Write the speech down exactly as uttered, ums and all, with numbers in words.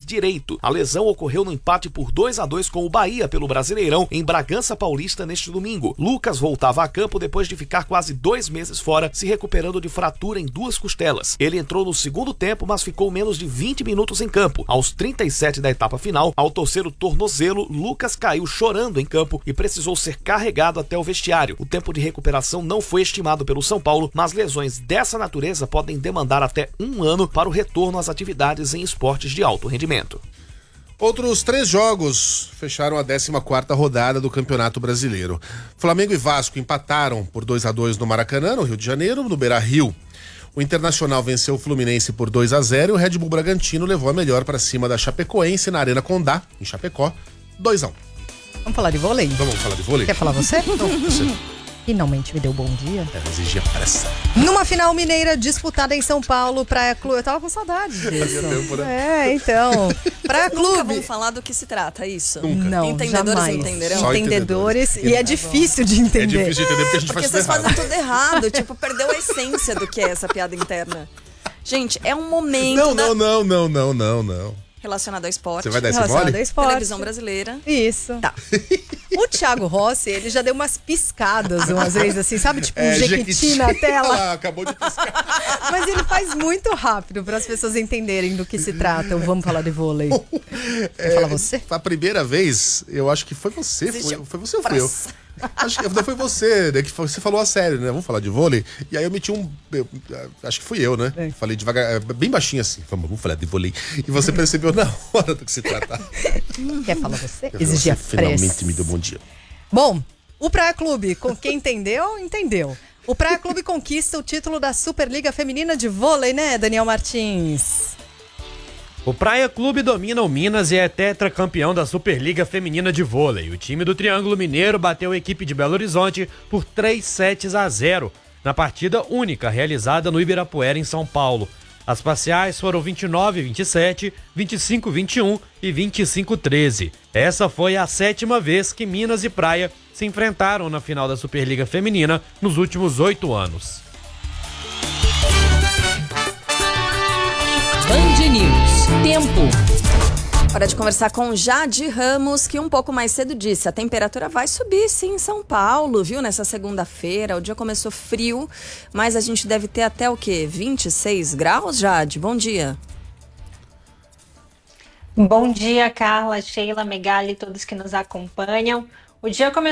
direito. A lesão ocorreu no empate por dois a dois com o Bahia pelo Brasileirão em Bragança Paulista neste domingo. Lucas voltava a campo depois de ficar quase dois meses fora, se recuperando de fratura em duas costelas. Ele entrou no segundo tempo, mas ficou menos de vinte minutos em campo. Aos trinta e sete da etapa final, ao torcer o tornozelo, Lucas caiu chorando em campo e precisou ser carregado até o vestiário. O tempo de recuperação não foi estimado pelo São Paulo, mas lesões dessa natureza podem demandar até um ano para o retorno às atividades em esportes de alto rendimento. Outros três jogos fecharam a décima quarta rodada do Campeonato Brasileiro. Flamengo e Vasco empataram por dois a dois no Maracanã, no Rio de Janeiro, no Beira-Rio. O Internacional venceu o Fluminense por dois a zero e o Red Bull Bragantino levou a melhor para cima da Chapecoense na Arena Condá, em Chapecó, dois a um. Vamos falar de vôlei? Vamos falar de vôlei? Quer falar você? Não, você. Finalmente me deu bom dia. É, exigia pressa. Numa final mineira disputada em São Paulo, Praia Clube. Eu tava com saudade disso. Tempo, né? É, então. Praia Clube. Nunca vão falar do que se trata, é isso? Nunca. Não, Entendedores jamais. entenderão? Só Entendedores. E é difícil de É entender. difícil de entender porque a gente Porque faz tudo vocês fazem errado. tudo errado, tipo, perdeu a essência do que é essa piada interna. Gente, é um momento Não, da... não, não, não, não, não, não. relacionado ao esporte. Você vai dar esse Relacionado mole? ao esporte. Televisão brasileira. Isso. Tá. O Thiago Rossi, ele já deu umas piscadas umas vezes, assim, sabe? Tipo um É, jequiti jequiti. na tela. Ah, acabou de piscar. Mas ele faz muito rápido para as pessoas entenderem do que se trata. Ou vamos falar de vôlei. Quer falar você? A primeira vez, eu acho que foi você. Foi, Existe foi você ou foi eu? praça. Acho que não foi você, né? Que você falou a sério, né? Vamos falar de vôlei. E aí eu meti um. Eu, acho que fui eu, né? É. Falei devagar, bem baixinho assim. Vamos, vamos falar de vôlei. E você percebeu na hora do que se trata. Quer falar você? Eu falei, Exigia você finalmente pressa. me deu bom dia. Bom, o Praia Clube, com quem entendeu, entendeu. O Praia Clube conquista o título da Superliga Feminina de Vôlei, né, Daniel Martins? O Praia Clube domina o Minas e é tetracampeão da Superliga Feminina de Vôlei. O time do Triângulo Mineiro bateu a equipe de Belo Horizonte por três sets a zero na partida única realizada no Ibirapuera, em São Paulo. As parciais foram vinte e nove a vinte e sete, vinte e cinco a vinte e um e vinte e cinco a treze. Essa foi a sétima vez que Minas e Praia se enfrentaram na final da Superliga Feminina nos últimos oito anos. Band News. Tempo. Hora de conversar com Jade Ramos, que um pouco mais cedo disse, a temperatura vai subir sim em São Paulo, viu? Nessa segunda-feira, o dia começou frio, mas a gente deve ter até o quê? vinte e seis graus, Jade? Bom dia. Bom dia, Carla, Sheila, Megali, todos que nos acompanham. O dia começou